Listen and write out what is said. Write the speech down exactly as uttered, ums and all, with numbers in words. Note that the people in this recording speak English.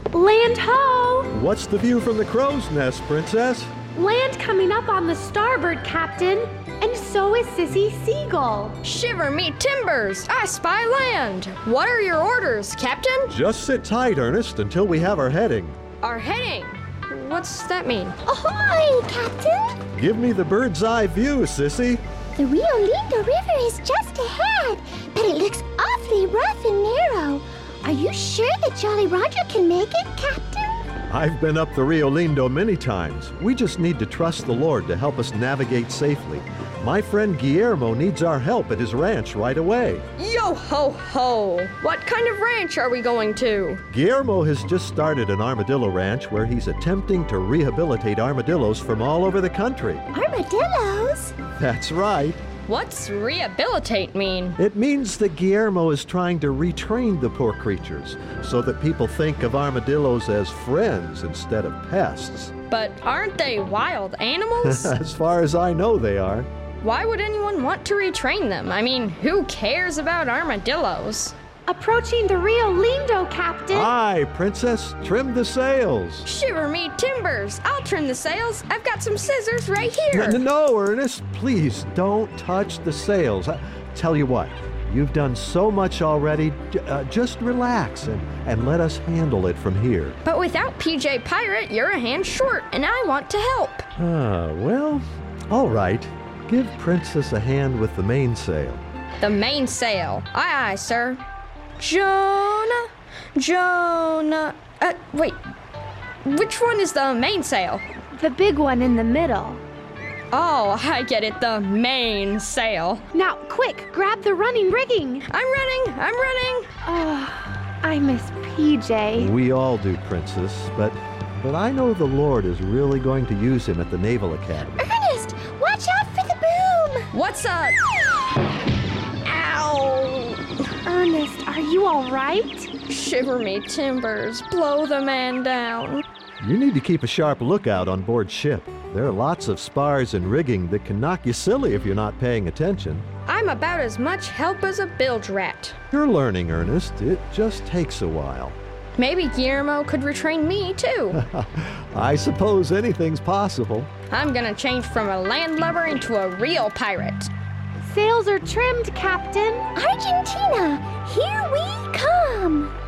Land ho! What's the view from the crow's nest, Princess? Land coming up on the starboard, Captain. And so is Sissy Seagull. Shiver me timbers! I spy land! What are your orders, Captain? Just sit tight, Ernest, until we have our heading. Our heading? What's that mean? Ahoy, Captain! Give me the bird's eye view, Sissy. The Rio Lindo River is just ahead, but it looks awfully rough and narrow. Are you sure that Jolly Roger can make it, Captain? I've been up the Rio Lindo many times. We just need to trust the Lord to help us navigate safely. My friend Guillermo needs our help at his ranch right away. Yo ho ho! What kind of ranch are we going to? Guillermo has just started an armadillo ranch where he's attempting to rehabilitate armadillos from all over the country. Armadillos? That's right. What's rehabilitate mean? It means that Guillermo is trying to retrain the poor creatures so that people think of armadillos as friends instead of pests. But aren't they wild animals? As far as I know, they are. Why would anyone want to retrain them? I mean, who cares about armadillos? Approaching the Rio Lindo, Captain. Aye, Princess, trim the sails. Shiver me timbers! I'll trim the sails. I've got some scissors right here. No, no, Ernest, please don't touch the sails. I, tell you what, you've done so much already. J- uh, just relax and, and let us handle it from here. But without P J Pirate, you're a hand short, and I want to help. Ah, well, all right. Give Princess a hand with the mainsail. The mainsail. Aye, aye, sir. Jonah, Jonah. Uh, wait. Which one is the mainsail? The big one in the middle. Oh, I get it. The mainsail. Now, quick, grab the running rigging. I'm running. I'm running. Oh, I miss P J. We all do, Princess, but but I know the Lord is really going to use him at the Naval Academy. Ernest, watch out for the boom! What's up? Ow! Ernest, are you all right? Shiver me timbers. Blow the man down. You need to keep a sharp lookout on board ship. There are lots of spars and rigging that can knock you silly if you're not paying attention. I'm about as much help as a bilge rat. You're learning, Ernest. It just takes a while. Maybe Guillermo could retrain me, too. I suppose anything's possible. I'm gonna change from a landlubber into a real pirate. Sails are trimmed, Captain. Argentina, here we come!